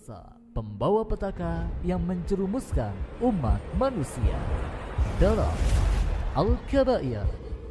Bangsa pembawa petaka yang menjerumuskan umat manusia dalam Al-Kabair.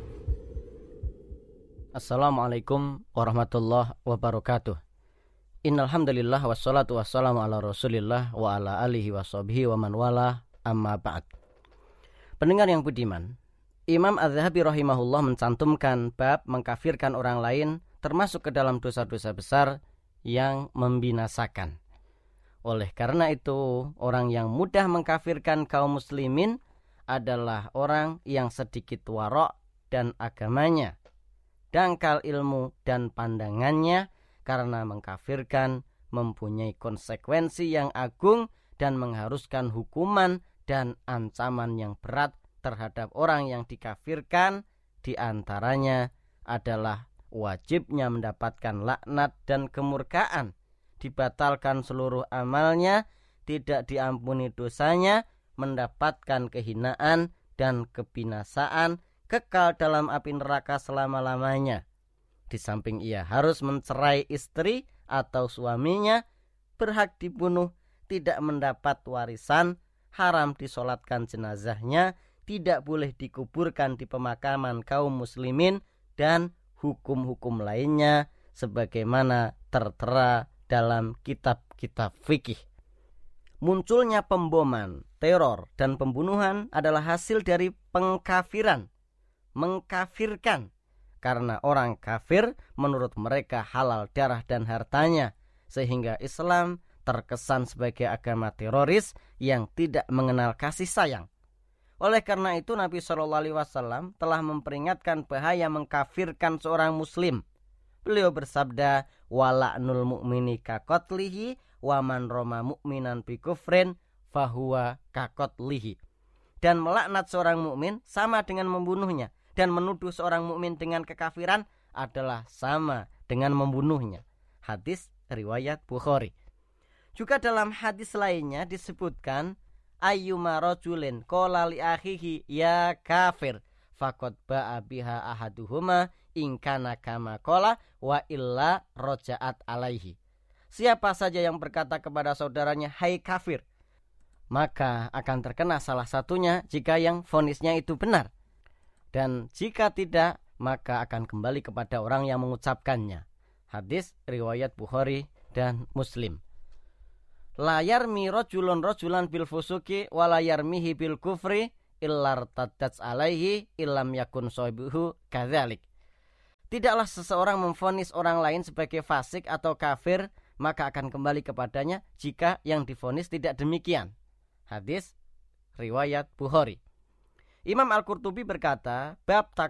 Assalamualaikum warahmatullahi wabarakatuh. Innal hamdalillah wassalatu wassalamu ala Rasulillah wa ala alihi washabihi wa man wala, amma ba'd. Pendengar yang budiman, Imam Az-Zahabi rahimahullah mencantumkan bab mengkafirkan orang lain termasuk ke dalam dosa-dosa besar yang membinasakan. Oleh karena itu, orang yang mudah mengkafirkan kaum muslimin adalah orang yang sedikit warok dan agamanya, dangkal ilmu dan pandangannya, karena mengkafirkan mempunyai konsekuensi yang agung dan mengharuskan hukuman dan ancaman yang berat terhadap orang yang dikafirkan. Di antaranya adalah wajibnya mendapatkan laknat dan kemurkaan, dibatalkan seluruh amalnya, tidak diampuni dosanya, mendapatkan kehinaan dan kebinasaan, kekal dalam api neraka selama-lamanya. Di samping ia harus mencerai istri atau suaminya, berhak dibunuh, tidak mendapat warisan, haram disolatkan jenazahnya, tidak boleh dikuburkan di pemakaman kaum muslimin, dan hukum-hukum lainnya sebagaimana tertera dalam kitab-kitab fikih. Munculnya pemboman, teror, dan pembunuhan adalah hasil dari pengkafiran, mengkafirkan. Karena orang kafir menurut mereka halal darah dan hartanya, sehingga Islam terkesan sebagai agama teroris yang tidak mengenal kasih sayang. Oleh karena itu Nabi SAW telah memperingatkan bahaya mengkafirkan seorang muslim. Beliau bersabda, wala'nul mu'mini kakotlihi wa man roma mu'minan bi kufrin fahuwa kakotlihi. Dan melaknat seorang mukmin sama dengan membunuhnya, dan menuduh seorang mukmin dengan kekafiran adalah sama dengan membunuhnya. Hadis riwayat Bukhari. Juga dalam hadis lainnya disebutkan, ayyuma rajulin qala li akhihi ya kafir faqad ba'a biha ahaduhuma in kana kama qala wa illa raja'at alaihi. Siapa saja yang berkata kepada saudaranya hai kafir, maka akan terkena salah satunya jika yang vonisnya itu benar, dan jika tidak maka akan kembali kepada orang yang mengucapkannya. Hadis riwayat Bukhari dan Muslim. La yarmi rajulun rajulan bil fusuki wa la yarmihi bil kufri illar taddats alaihi illam yakun sahibuhu kadzalik. Tidaklah seseorang memvonis orang lain sebagai fasik atau kafir, maka akan kembali kepadanya jika yang divonis tidak demikian. Hadis riwayat Bukhari. Imam Al-Qurtubi berkata, bab